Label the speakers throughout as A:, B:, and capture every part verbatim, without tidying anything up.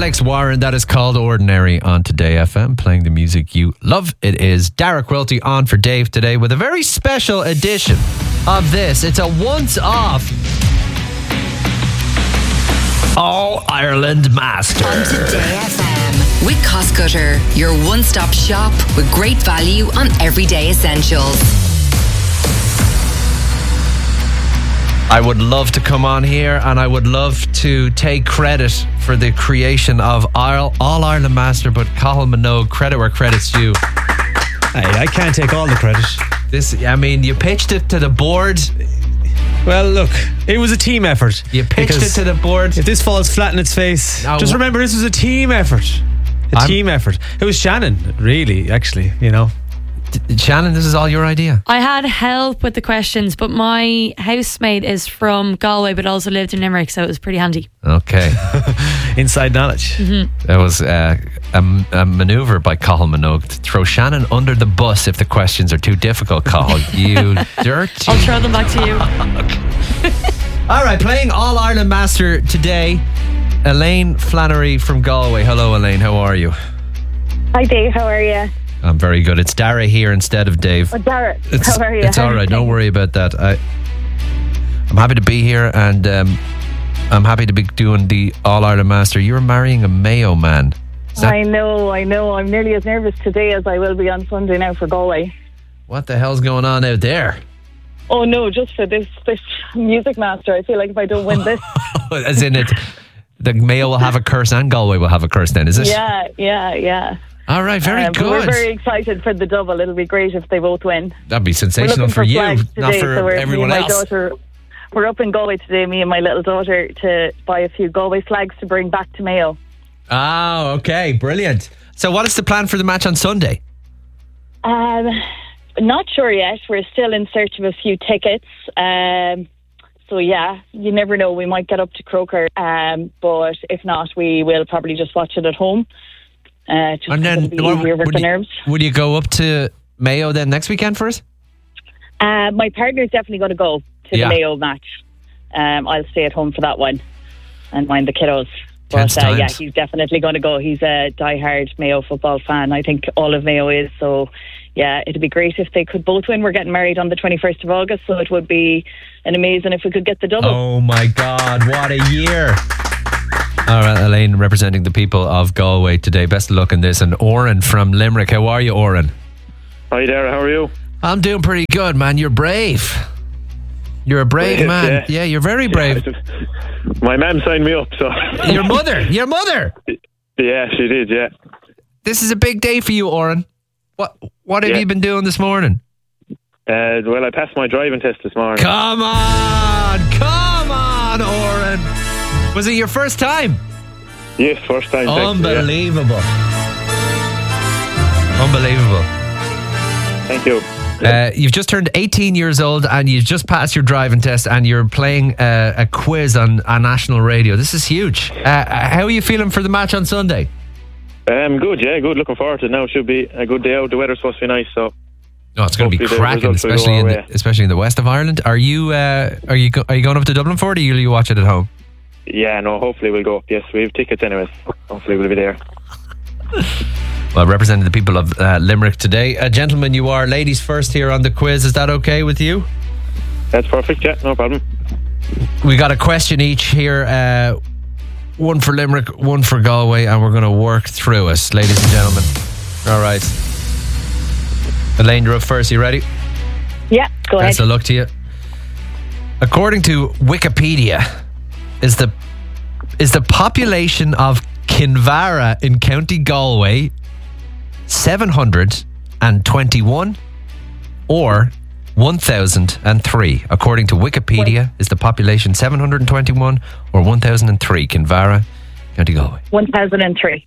A: Alex Warren. That is called Ordinary on Today F M, playing the music you love. It is Dara Quilty on for Dave today with a very special edition of this. It's a once-off All-Ireland Master.
B: On Today F M with Cost Cutter, your one-stop shop with great value on everyday essentials.
A: I would love to come on here and I would love to take credit for the creation of All, All Ireland Master, but Cathal Minogue, credit where credit's due.
C: Hey, I can't take all the credit.
A: This, I mean, you pitched it to the board.
C: Well, look, it was a team effort.
A: You pitched it to the board.
C: If this falls flat in its face,
A: no,
C: just remember this was a team effort. A
A: I'm,
C: team effort. It was Shannon, really, actually, you know.
A: Shannon, this is all your idea.
D: I had help with the questions, but my housemate is from Galway but also lived in Limerick, so it was pretty handy.
A: Okay.
C: Inside knowledge.
D: Mm-hmm.
A: That was uh, a, a manoeuvre by Cathal Minogue to throw Shannon under the bus if the questions are too difficult, Cathal. You dirty.
D: I'll throw them back to you.
A: All right, playing All Ireland Master today, Elaine Flannery from Galway. Hello, Elaine. How are you?
E: Hi, Dave. How are you?
A: I'm very good. It's Dara here instead of Dave.
E: Oh, Dara.
A: It's,
E: How are you?
A: It's all right. Don't worry about that. I, I'm happy to be here, and um, I'm happy to be doing the All Ireland Master. You're marrying a Mayo man. That,
E: I know, I know. I'm nearly as nervous today as I will be on Sunday now for Galway.
A: What the hell's going on out there?
E: Oh no, just for this this music master. I feel like if I don't win this,
A: as in it, the Mayo will have a curse and Galway will have a curse. Then is it?
E: Yeah, yeah, yeah.
A: All right, very
E: um,
A: good.
E: We're very excited for the double. It'll be great if they both win.
A: That'd be sensational for,
E: for
A: you,
E: today,
A: not for
E: so
A: everyone
E: me and
A: else.
E: My daughter, we're up in Galway today, me and my little daughter, to buy a few Galway flags to bring back to Mayo.
A: Oh, okay, brilliant. So what is the plan for the match on Sunday?
E: Um, not sure yet. We're still in search of a few tickets. Um, so yeah, you never know. We might get up to Croker, um, but if not, we will probably just watch it at home. Uh, just
A: and then
E: be easier with
A: would,
E: the
A: you,
E: nerves.
A: would you go up to Mayo then next weekend for us?
E: Uh, my partner's definitely going to go to
A: yeah.
E: the Mayo match. Um, I'll stay at home for that one and mind the kiddos. But uh, yeah, he's definitely going to go. He's a diehard Mayo football fan. I think all of Mayo is. So yeah, it'd be great if they could both win. We're getting married on the twenty-first of August, so it would be an amazing if we could get the double.
A: Oh my God, what a year. All right, Elaine, representing the people of Galway today. Best of luck in this. And Oren from Limerick. How are you, Oren?
F: Hi there, how are you?
A: I'm doing pretty good, man. You're brave. You're a brave
F: Brave,
A: man.
F: yeah.
A: Yeah, you're very brave.
F: Yeah, my mum signed me up, so.
A: Your mother. Your mother.
F: Yeah, she did, yeah.
A: This is a big day for you, Oren. What What have
F: yeah.
A: you been doing this morning?
F: Uh, well, I passed my driving test this morning.
A: Come on. Come on, Oren. Was it your first time?
F: Yes, first time.
A: Unbelievable. Yeah. Unbelievable.
F: Thank you.
A: Uh, you've just turned eighteen years old and you've just passed your driving test and you're playing uh, a quiz on, on national radio. This is huge. Uh, how are you feeling for the match on Sunday?
F: Um, good, yeah, good. Looking forward to it now. Should be a good day out. The weather's supposed to be nice, so.
A: Oh, it's going to be cracking, especially in the, especially in the west of Ireland. Are you uh, are you go, are you going up to Dublin for it, or will you watch it at home?
F: Yeah, no, hopefully we'll go up. Yes, we have tickets anyways. Hopefully we'll be there.
A: Well, representing the people of uh, Limerick today. Uh, gentlemen, you are ladies first here on the quiz. Is that okay with you?
F: That's perfect, yeah, no problem.
A: We got a question each here. Uh, one for Limerick, one for Galway, and we're going to work through it, ladies and gentlemen. All right. Elaine, you're up first. You ready?
E: Yeah, go ahead.
A: Best of luck to you. According to Wikipedia, is the is the population of Kinvara in County Galway seven hundred twenty-one or one thousand three? According to Wikipedia, is the population seven hundred twenty-one or one thousand three? Kinvara, County Galway.
E: one thousand three.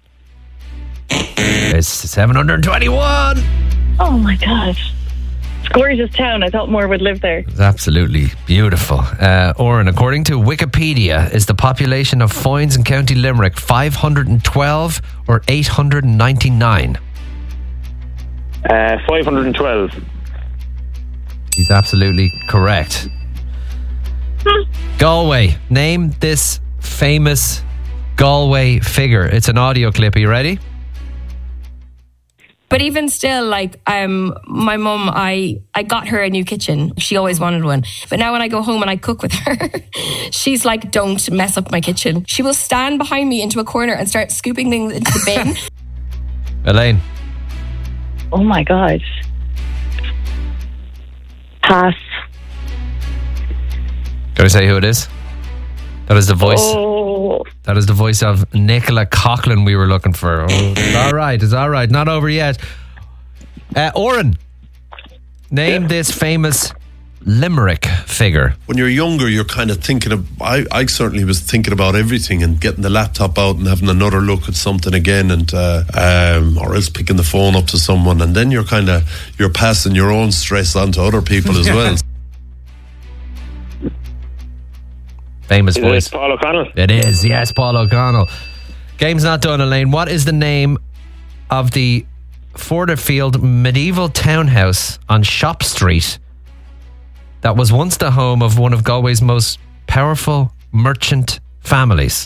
A: It's seven hundred twenty-one.
E: Oh my God. It's a gorgeous town. I thought more would live there.
A: It's absolutely beautiful. Uh, Oren, according to Wikipedia, is the population of Foynes in County Limerick five hundred twelve or eight hundred ninety-nine?
F: Uh, five hundred twelve.
A: He's absolutely correct. Galway, name this famous Galway figure. It's an audio clip. Are you ready?
G: But even still, like, um, my mum, I, I got her a new kitchen. She always wanted one. But now when I go home and I cook with her, she's like, don't mess up my kitchen. She will stand behind me into a corner and start scooping things into the bin.
A: Elaine.
E: Oh my God. Pass.
A: Can I say who it is? That is the voice.
E: Oh.
A: That is the voice of Nicola Coughlan we were looking for. Oh, it's all right. It's all right. Not over yet. Uh, Oren, name
F: Yeah.
A: this famous Limerick figure.
H: When you're younger, you're kind of thinking of, I, I certainly was thinking about everything and getting the laptop out and having another look at something again, and uh, um, or else picking the phone up to someone, and then you're kind of, you're passing your own stress on to other people as well.
A: Famous
F: Is
A: voice.
F: it Paul O'Connell?
A: It is, yes, Paul O'Connell. Game's not done, Elaine. What is the name of the Forderfield medieval townhouse on Shop Street that was once the home of one of Galway's most powerful merchant families?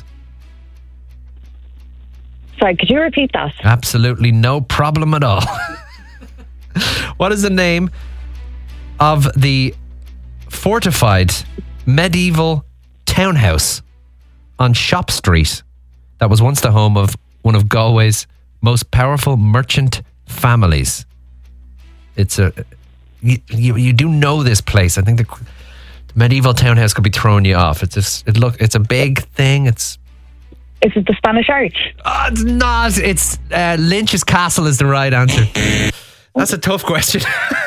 E: Sorry, could you repeat that?
A: Absolutely no problem at all. What is the name of the fortified medieval townhouse on Shop Street that was once the home of one of Galway's most powerful merchant families? It's a you, you, you do know this place. I think the, the medieval townhouse could be throwing you off. It's just, it look it's a big thing. It's
E: Is it the Spanish Arch?
A: oh, it's not. It's uh, Lynch's Castle is the right answer. That's a tough question.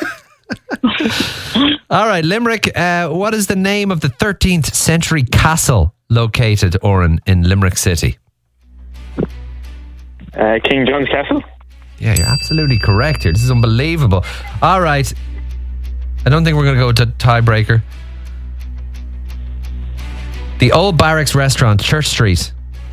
A: All right, Limerick. Uh, what is the name of the thirteenth century castle located, Oren, in Limerick City?
F: Uh, King John's Castle?
A: Yeah, you're absolutely correct here. This is unbelievable. All right. I don't think we're going to go to tiebreaker. The Old Barracks Restaurant, Church Street.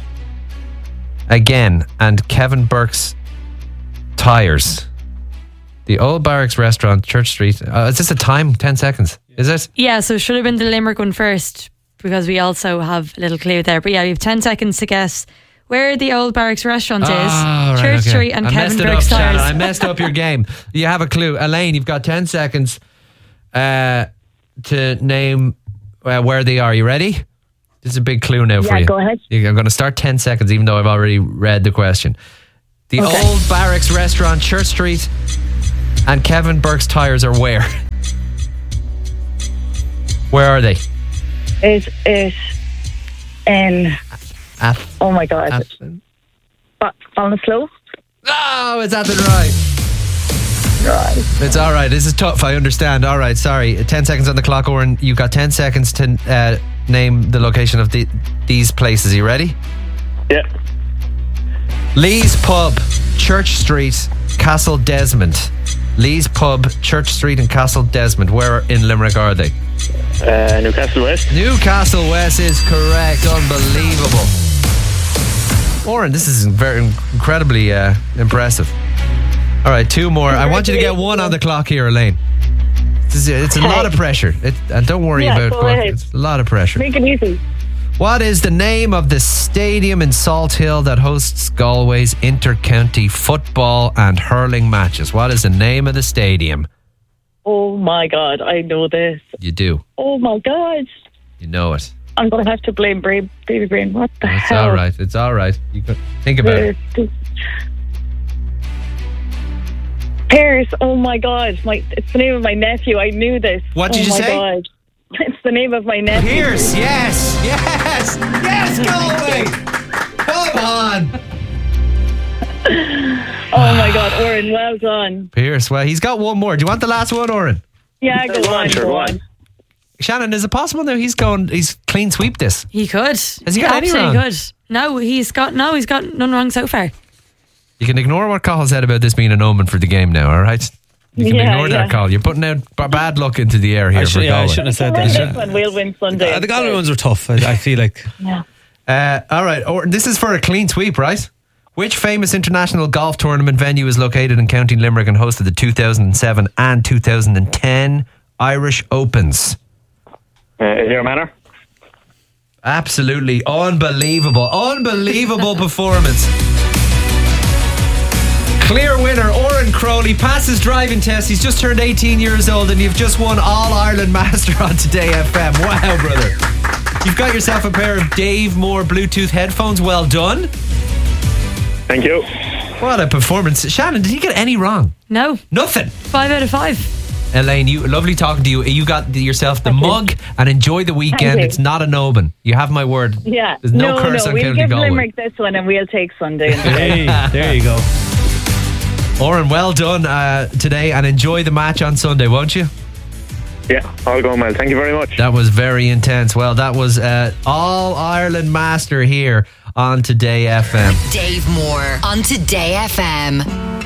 A: Again, and Kevin Burke's Tires. The Old Barracks Restaurant, Church Street. Uh, is this a time? ten seconds. Is it?
D: Yeah, so it should have been the Limerick one first because we also have a little clue there. But yeah, you have ten seconds to guess where the Old Barracks Restaurant is,
A: Ah, right,
D: Church
A: okay.
D: Street and
A: I
D: Kevin
A: messed it
D: Burke's
A: up, Shannon. I
D: Tires.
A: messed up your game. You have a clue. Elaine, you've got ten seconds uh, to name uh, where they are. You ready? This is a big clue now for
E: Yeah,
A: you.
E: go ahead.
A: You- I'm going to start ten seconds, even though I've already read the question. The
E: Okay.
A: Old Barracks Restaurant, Church Street, and Kevin Burke's Tires are where? Where are they?
E: Is it in,
A: At,
E: oh my God,
A: at,
E: Ba- Ballinasloe?
A: oh, it's at the right.
E: Right.
A: It's all right. This is tough. I understand. All right. Sorry. Ten seconds on the clock, Oren. You've got ten seconds to uh, name the location of the, these places. Are you ready?
F: Yeah.
A: Lee's Pub, Church Street, Castle Desmond. Lee's Pub, Church Street, and Castle Desmond. Where in Limerick are they?
F: Uh, Newcastle West?
A: Newcastle West is correct. Unbelievable. Oren, this is very incredibly uh, impressive. All right, two more. I want you to get one on the clock here, Elaine. This is, it's a lot of pressure. It, and don't worry
E: Yeah,
A: about
E: go
A: going.
E: ahead.
A: It's a lot of pressure.
E: Make it easy.
A: What is the name of the stadium in Salt Hill that hosts Galway's inter-county football and hurling matches? What is the name of the stadium?
E: Oh my God, I know this.
A: You do.
E: Oh my God.
A: You know it.
E: I'm going to have to blame Bra- Baby Brain. What the
A: It's
E: hell?
A: all right. It's all right. You can think about it.
E: Pears. Pears. Oh my God. My, it's the name of my nephew. I knew this.
A: What did
E: oh
A: you
E: my
A: say?
E: God. It's the name of my nephew.
A: Pierce, yes, yes, yes, Galway. Come on.
E: Oh my God, Oren, well done.
A: Pierce, well, he's got one more. Do you want the last one, Oren?
E: Yeah, go
F: Go on,
E: on,
F: sure,
E: go
F: go
E: on.
F: on.
A: Shannon, is it possible now he's going, he's clean sweep this?
D: He could.
A: Has he got any
D: Absolutely
A: wrong?
D: could. No, he's got no, he's got none wrong so far.
A: You can ignore what Cathal said about this being an omen for the game now, all right? You can
E: Yeah,
A: ignore that,
E: yeah.
A: Cathal. You're putting out b- bad luck into the air here
C: I,
A: for
C: should, yeah, I
A: Galway.
C: shouldn't have said
E: Win
C: that.
E: this one, we'll win Sunday.
C: Uh, the Galway
E: instead.
C: ones were tough. I, I feel like
E: Yeah.
A: Uh, all right, or, this is for a clean sweep, right? Which famous international golf tournament venue is located in County Limerick and hosted the two thousand seven and two thousand ten Irish Opens?
F: Uh, is there a manor?
A: Absolutely unbelievable. Unbelievable performance. Clear winner, Oren Crowley, passes driving test. He's just turned eighteen years old and you've just won All Ireland Master on Today F M. Wow, brother. You've got yourself a pair of Dave Moore Bluetooth headphones. Well done.
F: Thank you.
A: What a performance. Shannon, did you get any wrong?
D: No.
A: Nothing.
D: Five out of five.
A: Elaine, you lovely talking to you. You got yourself the
E: Thank
A: mug
E: you.
A: and enjoy the weekend.
E: you.
A: It's not an open. You have my word.
E: Yeah.
A: There's no,
E: no,
A: curse
E: no.
A: on
E: We'll
A: County
E: give
A: Galway.
E: Limerick this one and we'll take Sunday instead.
C: Hey, there you go.
A: Oren, well done uh, today and enjoy the match on Sunday, won't you?
F: Yeah, all going well. Thank you very much.
A: That was very intense. Well, that was uh, All Ireland Master here on Today F M.
B: Dave Moore on Today F M.